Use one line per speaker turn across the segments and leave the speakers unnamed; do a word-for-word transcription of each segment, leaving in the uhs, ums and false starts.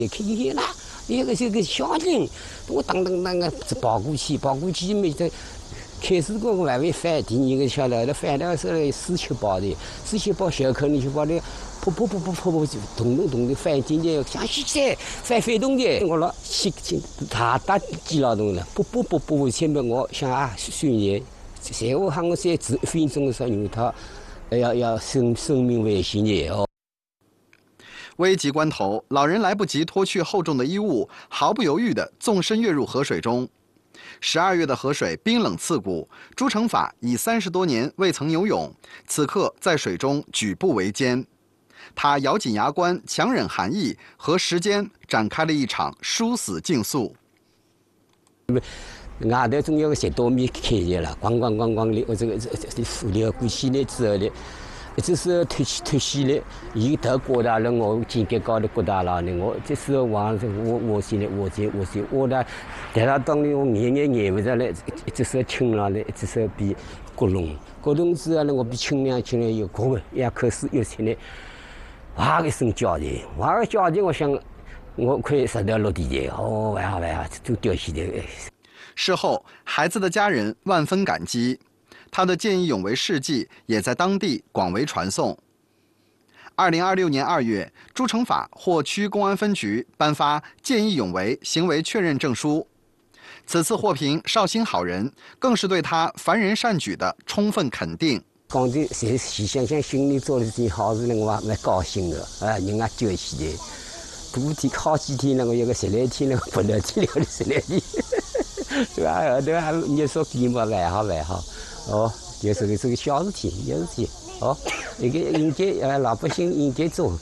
看见啦，那个这个小人，我当当当个跑过去，跑过去没得。开始过我还会翻，第二个下来了，翻了是四七包的，四七包小口，你就把那噗噗噗噗噗噗就咚咚咚的翻进去，像西噻翻飞动的，我了西他打几老动了，噗噗噗噗，前面我想啊，孙爷，在我喊我在指分钟的时候，因为他要要生生命危险的哦。
危急关头，老人来不及脱去厚重的衣物，毫不犹豫地纵身跃入河水中。十二月的河水冰冷刺骨，朱成法已三十多年未曾游泳，此刻在水中举步维艰。他咬紧牙关，强忍寒意，和时间展开了一场殊死竞速。
外头总有个十多米开的了，咣咣咣咣的，我这个这这扶了过去了之后呢，这是脱脱西了，伊头刮大了，我肩胛高头刮大了呢，我这时候往我我现在我这我这我呢，在他当里我眼眼眼不着了，这时候轻了嘞，这时候比骨龙，骨龙之后呢，我比轻量轻量又过一口水又出来，哇一声叫的，哇个叫的，我想我快摔到落地的，哦，完好完好，就掉下来。
事后，孩子的家人万分感激。他的见义勇为事迹也在当地广为传颂。二零二六年二月，朱成法获区公安分局颁发见义勇为行为确认证书。此次获评绍兴好人，更是对他凡人善举的充分肯定。
讲的谁细想想，心里做了件好事呢，我还蛮高兴的啊，人家救起来。多天好几天了，我有个十来天了，不了天了十来天，对吧？后头还你说比嘛，还好还好。哦，就是个是个小事体，小事体。哦，一个应该呃老百姓应该做。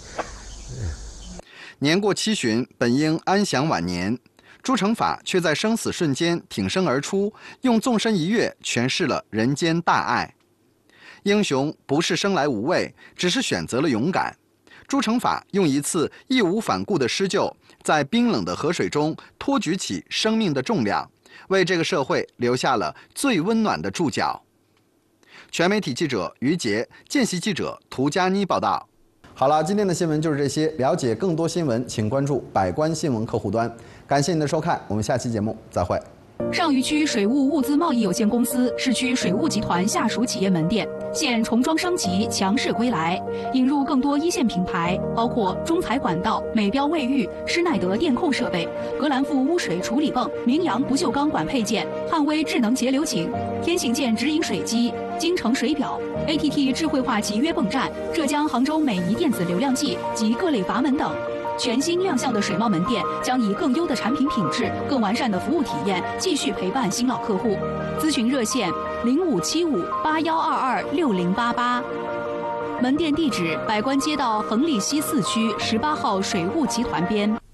年过七旬，本应安享晚年，朱成法却在生死瞬间挺身而出，用纵身一跃诠释了人间大爱。英雄不是生来无畏，只是选择了勇敢。朱成法用一次义无反顾的施救，在冰冷的河水中托举起生命的重量，为这个社会留下了最温暖的注脚。全媒体记者于杰，见习记者涂佳妮报道。好了，今天的新闻就是这些。了解更多新闻，请关注百官新闻客户端。感谢您的收看，我们下期节目再会。
上虞区水务物资贸易有限公司市区水务集团下属企业门店现重装升级，强势归来，引入更多一线品牌，包括中材管道、美标卫浴、施耐德电控设备、格兰富污水处理泵、明阳不锈钢管配件、汉威智能节流井、天行健直饮水机、京城水表、A T T 智慧化集约泵站、浙江杭州美仪电子流量计及各类阀门等。全新亮相的水贸门店将以更优的产品品质、更完善的服务体验，继续陪伴新老客户。咨询热线零五七五八幺二二六零八八，门店地址百官街道横沥西四区十八号水务集团边。